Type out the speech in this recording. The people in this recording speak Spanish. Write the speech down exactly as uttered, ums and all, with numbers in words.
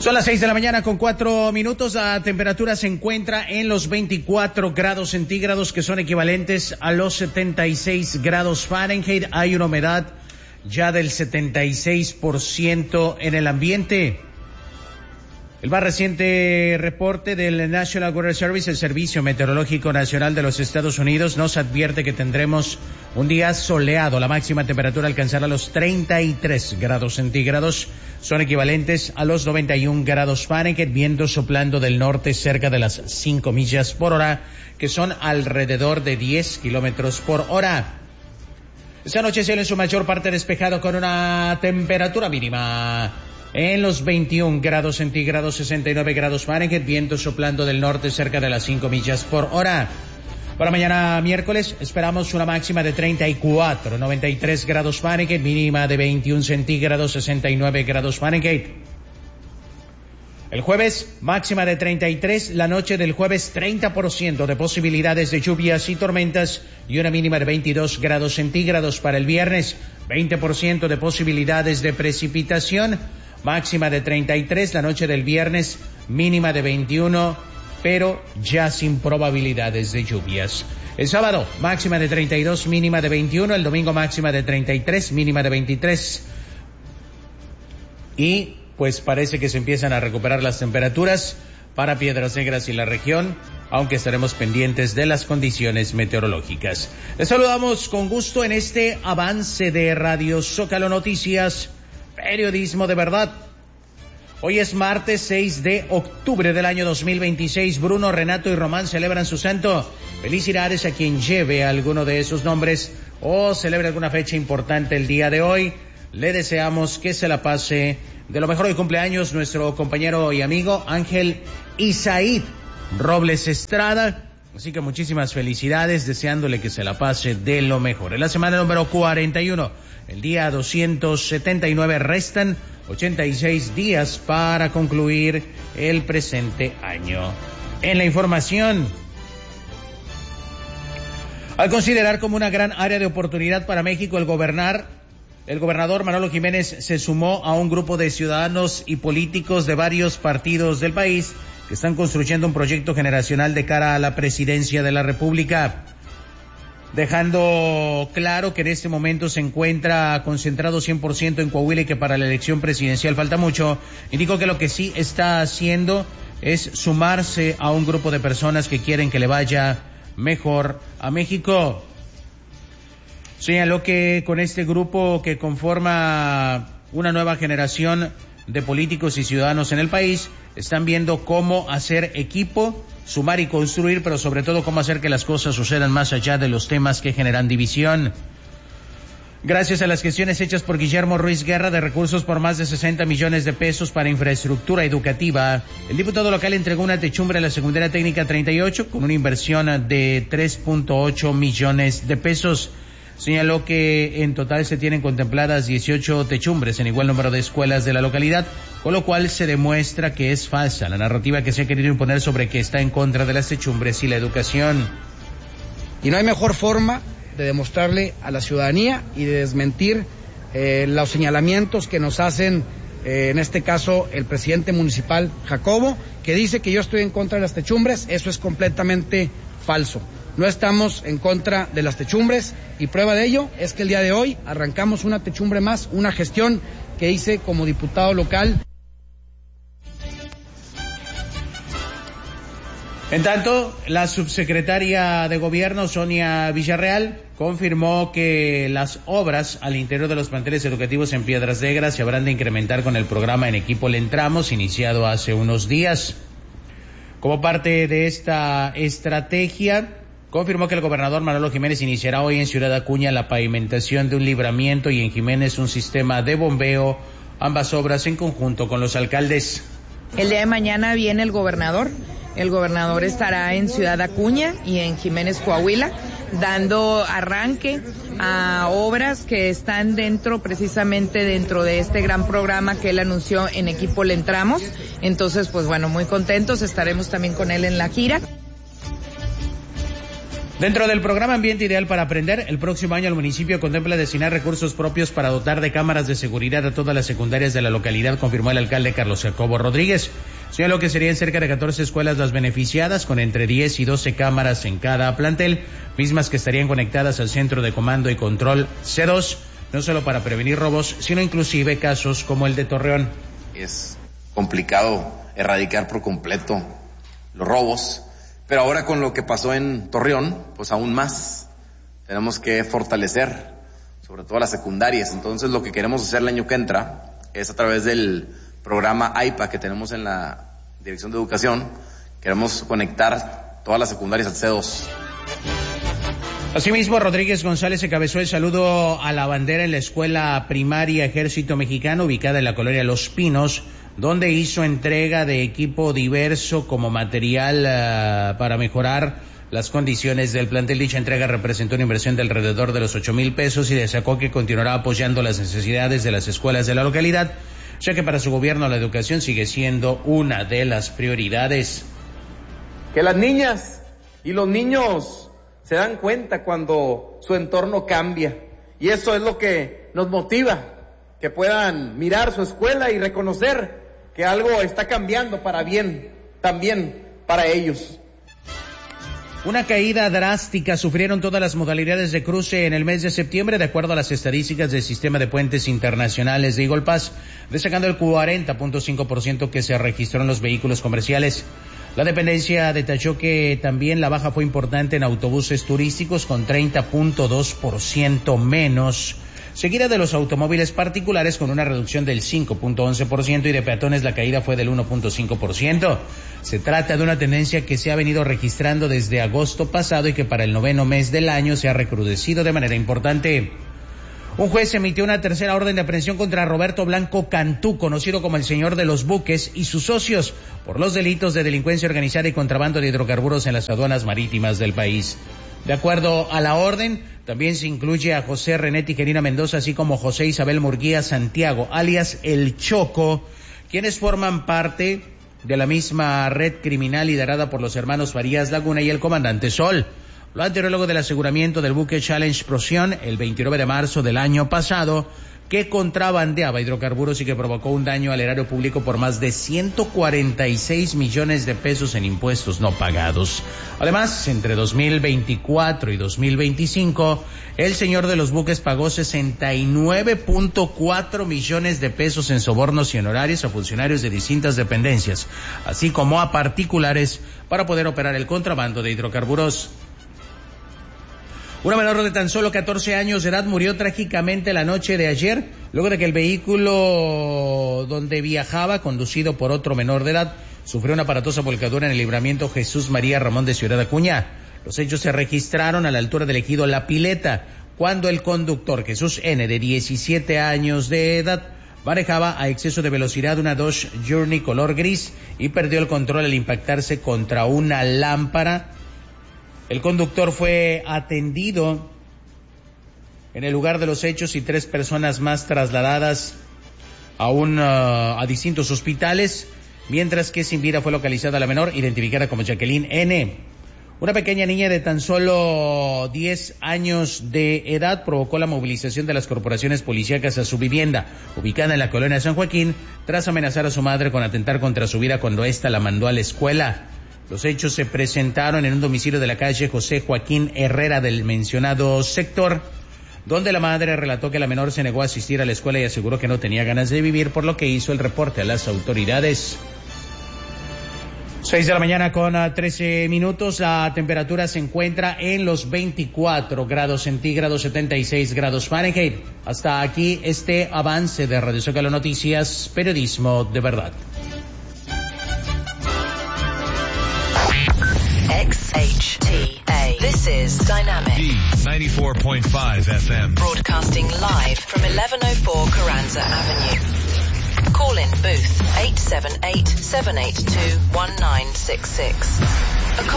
Son las seis de la mañana con cuatro minutos. La temperatura se encuentra en los veinticuatro grados centígrados, que son equivalentes a los setenta y seis grados Fahrenheit. Hay una humedad ya del setenta y seis por ciento en el ambiente. El más reciente reporte del National Weather Service, el Servicio Meteorológico Nacional de los Estados Unidos, nos advierte que tendremos un día soleado. La máxima temperatura alcanzará los treinta y tres grados centígrados, son equivalentes a los noventa y un grados Fahrenheit, viento soplando del norte cerca de las cinco millas por hora, que son alrededor de diez kilómetros por hora. Esta noche cielo en su mayor parte despejado con una temperatura mínima en los veintiún grados centígrados, sesenta y nueve grados Fahrenheit, viento soplando del norte cerca de las cinco millas por hora. Para mañana miércoles esperamos una máxima de treinta y cuatro, noventa y tres grados Fahrenheit, mínima de veintiún centígrados, sesenta y nueve grados Fahrenheit. El jueves, máxima de treinta y tres, la noche del jueves treinta por ciento de posibilidades de lluvias y tormentas y una mínima de veintidós grados centígrados. Para el viernes, veinte por ciento de posibilidades de precipitación, máxima de treinta y tres, la noche del viernes mínima de veintiuno, pero ya sin probabilidades de lluvias. El sábado, máxima de treinta y dos, mínima de veintiuno, el domingo máxima de treinta y tres, mínima de veintitrés. Y pues parece que se empiezan a recuperar las temperaturas para Piedras Negras y la región, aunque estaremos pendientes de las condiciones meteorológicas. Les saludamos con gusto en este avance de Radio Zócalo Noticias, periodismo de verdad. Hoy es martes seis de octubre del año dos mil veintiséis. Bruno, Renato y Román celebran su santo. Felicidades a quien lleve alguno de esos nombres o celebre alguna fecha importante el día de hoy. Le deseamos que se la pase de lo mejor. Hoy cumpleaños nuestro compañero y amigo Ángel Isaid Robles Estrada. Así que muchísimas felicidades, deseándole que se la pase de lo mejor. En la semana número cuarenta y uno, el día doscientos setenta y nueve, restan ochenta y seis días para concluir el presente año. En la información, al considerar como una gran área de oportunidad para México, el gobernar, el gobernador Manolo Jiménez se sumó a un grupo de ciudadanos y políticos de varios partidos del país que están construyendo un proyecto generacional de cara a la presidencia de la República, dejando claro que en este momento se encuentra concentrado cien por ciento en Coahuila y que para la elección presidencial falta mucho. Indicó que lo que sí está haciendo es sumarse a un grupo de personas que quieren que le vaya mejor a México. Señaló que con este grupo que conforma una nueva generación de políticos y ciudadanos en el país, están viendo cómo hacer equipo, sumar y construir, pero sobre todo cómo hacer que las cosas sucedan más allá de los temas que generan división. Gracias a las gestiones hechas por Guillermo Ruiz Guerra de recursos por más de sesenta millones de pesos para infraestructura educativa, el diputado local entregó una techumbre a la secundaria técnica treinta y ocho con una inversión de tres punto ocho millones de pesos. Señaló que en total se tienen contempladas dieciocho techumbres en igual número de escuelas de la localidad, con lo cual se demuestra que es falsa la narrativa que se ha querido imponer sobre que está en contra de las techumbres y la educación. Y no hay mejor forma de demostrarle a la ciudadanía y de desmentir eh, los señalamientos que nos hacen, eh, en este caso, el presidente municipal Jacobo, que dice que yo estoy en contra de las techumbres. Eso es completamente falso. No estamos en contra de las techumbres y prueba de ello es que el día de hoy arrancamos una techumbre más, una gestión que hice como diputado local. En tanto, la subsecretaria de Gobierno, Sonia Villarreal, confirmó que las obras al interior de los planteles educativos en Piedras Negras se habrán de incrementar con el programa En Equipo Le Entramos, iniciado hace unos días. Como parte de esta estrategia, confirmó que el gobernador Manolo Jiménez iniciará hoy en Ciudad Acuña la pavimentación de un libramiento y en Jiménez un sistema de bombeo, ambas obras en conjunto con los alcaldes. El día de mañana viene el gobernador. El gobernador estará en Ciudad Acuña y en Jiménez, Coahuila, dando arranque a obras que están dentro, precisamente dentro de este gran programa que él anunció En Equipo Le Entramos. Entonces, pues bueno, muy contentos, estaremos también con él en la gira. Dentro del programa Ambiente Ideal para Aprender, el próximo año el municipio contempla destinar recursos propios para dotar de cámaras de seguridad a todas las secundarias de la localidad, confirmó el alcalde Carlos Jacobo Rodríguez. Señaló que serían cerca de catorce escuelas las beneficiadas, con entre diez y doce cámaras en cada plantel, mismas que estarían conectadas al Centro de Comando y Control C dos, no solo para prevenir robos, sino inclusive casos como el de Torreón. Es complicado erradicar por completo los robos, pero ahora con lo que pasó en Torreón, pues aún más. Tenemos que fortalecer, sobre todo las secundarias. Entonces lo que queremos hacer el año que entra es a través del programa A I P A que tenemos en la Dirección de Educación, queremos conectar todas las secundarias al C dos. Asimismo, Rodríguez González encabezó el saludo a la bandera en la escuela primaria Ejército Mexicano, ubicada en la colonia Los Pinos, donde hizo entrega de equipo diverso como material uh, para mejorar las condiciones del plantel. Dicha entrega representó una inversión de alrededor de los ocho mil pesos y destacó que continuará apoyando las necesidades de las escuelas de la localidad, ya que para su gobierno la educación sigue siendo una de las prioridades. Que las niñas y los niños se dan cuenta cuando su entorno cambia, y eso es lo que nos motiva, que puedan mirar su escuela y reconocer que algo está cambiando para bien, también para ellos. Una caída drástica sufrieron todas las modalidades de cruce en el mes de septiembre, de acuerdo a las estadísticas del Sistema de Puentes Internacionales de Eagle Pass, destacando el cuarenta punto cinco por ciento que se registró en los vehículos comerciales. La dependencia detalló que también la baja fue importante en autobuses turísticos, con treinta punto dos por ciento menos, seguida de los automóviles particulares con una reducción del cinco punto once por ciento y de peatones la caída fue del uno punto cinco por ciento. Se trata de una tendencia que se ha venido registrando desde agosto pasado y que para el noveno mes del año se ha recrudecido de manera importante. Un juez emitió una tercera orden de aprehensión contra Roberto Blanco Cantú, conocido como el Señor de los Buques, y sus socios por los delitos de delincuencia organizada y contrabando de hidrocarburos en las aduanas marítimas del país. De acuerdo a la orden, también se incluye a José René Tijerina Mendoza, así como José Isabel Murguía Santiago, alias El Choco, quienes forman parte de la misma red criminal liderada por los hermanos Farías Laguna y el comandante Sol. Lo anterior luego del aseguramiento del buque Challenge Procyon el veintinueve de marzo del año pasado, que contrabandeaba hidrocarburos y que provocó un daño al erario público por más de ciento cuarenta y seis millones de pesos en impuestos no pagados. Además, entre dos mil veinticuatro y dos mil veinticinco, el señor de los buques pagó sesenta y nueve punto cuatro millones de pesos en sobornos y honorarios a funcionarios de distintas dependencias, así como a particulares, para poder operar el contrabando de hidrocarburos. Una menor de tan solo catorce años de edad murió trágicamente la noche de ayer, luego de que el vehículo donde viajaba, conducido por otro menor de edad, sufrió una aparatosa volcadura en el libramiento Jesús María Ramón de Ciudad Acuña. Los hechos se registraron a la altura del ejido La Pileta, cuando el conductor Jesús N., de diecisiete años de edad, manejaba a exceso de velocidad una Dodge Journey color gris y perdió el control al impactarse contra una lámpara. El conductor fue atendido en el lugar de los hechos y tres personas más trasladadas a, un, uh, a distintos hospitales, mientras que sin vida fue localizada la menor, identificada como Jacqueline N. Una pequeña niña de tan solo diez años de edad provocó la movilización de las corporaciones policíacas a su vivienda, ubicada en la colonia San Joaquín, tras amenazar a su madre con atentar contra su vida cuando ésta la mandó a la escuela. Los hechos se presentaron en un domicilio de la calle José Joaquín Herrera del mencionado sector, donde la madre relató que la menor se negó a asistir a la escuela y aseguró que no tenía ganas de vivir, por lo que hizo el reporte a las autoridades. Seis de la mañana con trece minutos, la temperatura se encuentra en los veinticuatro grados centígrados, setenta y seis grados Fahrenheit. Hasta aquí este avance de Radio Zócalo Noticias, periodismo de verdad. X H T A. This is Dynamic D ninety-four point five F M. Broadcasting live from eleven oh four Carranza Avenue. Call in booth eight seven eight, seven eight two, one nine six six.